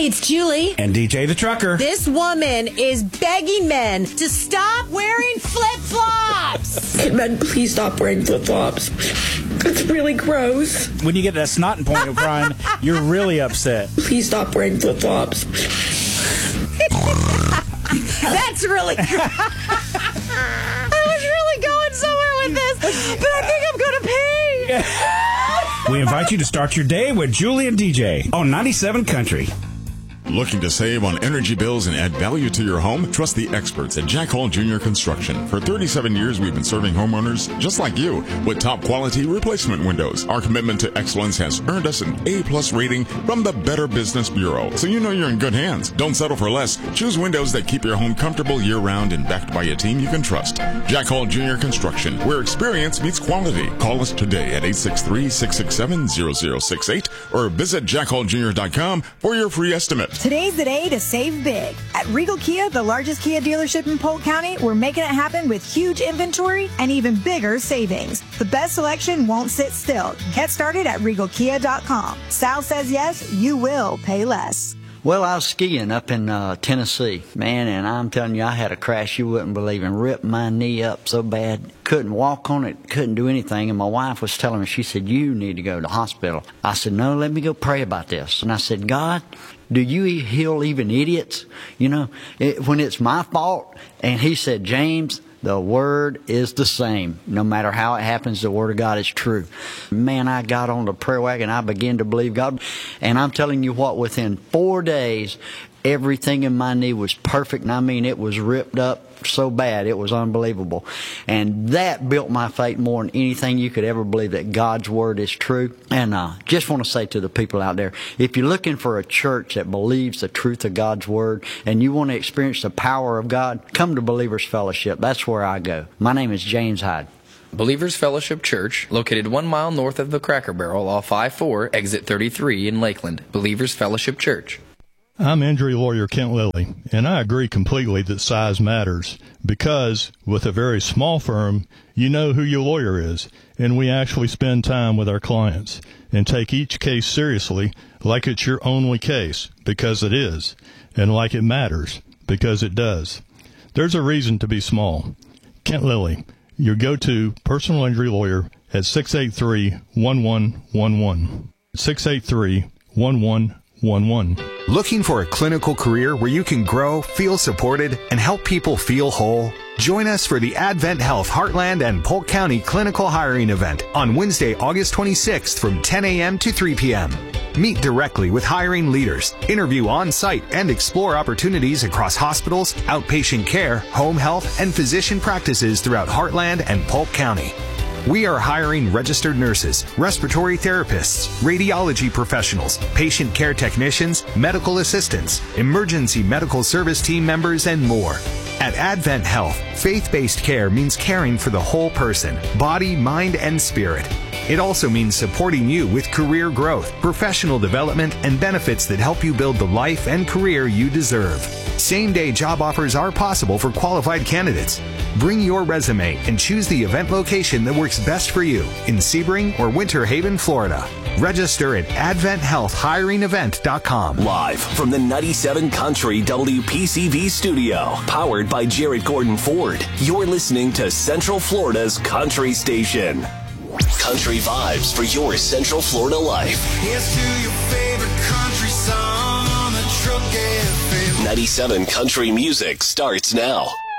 Hey, it's Julie. And DJ the Trucker. This woman is begging men to stop wearing flip-flops. Can men please stop wearing flip-flops? It's really gross. When you get that snotting point of crying, you're really upset. Please stop wearing flip-flops. That's really... I was really going somewhere with this, but I think I'm going to pee. We invite you to start your day with Julie and DJ on 97 Country. Looking to save on energy bills and add value to your home? Trust the experts at Jack Hall Jr. Construction. For 37 years, we've been serving homeowners just like you with top quality replacement windows. Our commitment to excellence has earned us an A+ rating from the Better Business Bureau, so you know you're in good hands. Don't settle for less. Choose windows that keep your home comfortable year-round and backed by a team you can trust. Jack Hall Jr. Construction, where experience meets quality. Call us today at 863-667-0068 or visit jackhalljr.com for your free estimate. Today's the day to save big. At Regal Kia, the largest Kia dealership in Polk County, we're making it happen with huge inventory and even bigger savings. The best selection won't sit still. Get started at regalkia.com. Sal says yes, you will pay less. Well, I was skiing up in Tennessee, man, and I'm telling you, I had a crash you wouldn't believe and ripped my knee up so bad. Couldn't walk on it, couldn't do anything, and my wife was telling me, she said, you need to go to the hospital. I said, no, let me go pray about this. And I said, God, do you heal even idiots? You know, when it's my fault? And he said, James, the Word is the same. No matter how it happens, the Word of God is true. Man, I got on the prayer wagon. I began to believe God. And I'm telling you what, within 4 days, everything in my knee was perfect. And I mean, it was ripped up so bad. It was unbelievable. And that built my faith more than anything you could ever believe, that God's Word is true. And just want to say to the people out there, if you're looking for a church that believes the truth of God's Word and you want to experience the power of God, come to Believers Fellowship. That's where I go. My name is James Hyde. Believers Fellowship Church, located 1 mile north of the Cracker Barrel off I-4, exit 33 in Lakeland. Believers Fellowship Church. I'm injury lawyer Kent Lilly, and I agree completely that size matters because with a very small firm, you know who your lawyer is, and we actually spend time with our clients and take each case seriously like it's your only case, because it is, and like it matters, because it does. There's a reason to be small. Kent Lilly, your go-to personal injury lawyer at 683-1111. 683-1111. Looking for a clinical career where you can grow, feel supported, and help people feel whole? Join us for the Advent Health Heartland and Polk County Clinical Hiring Event on Wednesday, August 26th from 10 a.m. to 3 p.m. Meet directly with hiring leaders, interview on-site, and explore opportunities across hospitals, outpatient care, home health, and physician practices throughout Heartland and Polk County. We are hiring registered nurses, respiratory therapists, radiology professionals, patient care technicians, medical assistants, emergency medical service team members, and more. At Advent Health, faith-based care means caring for the whole person, body, mind, and spirit. It also means supporting you with career growth, professional development, and benefits that help you build the life and career you deserve. Same-day job offers are possible for qualified candidates. Bring your resume and choose the event location that works best for you in Sebring or Winter Haven, Florida. Register at AdventHealthHiringEvent.com. Live from the 97 Country WPCV studio, powered by Jarrett Gordon Ford, you're listening to Central Florida's country station. Country vibes for your Central Florida life. Here's to your favorite country song on the Truck FM. 97 Country music starts now.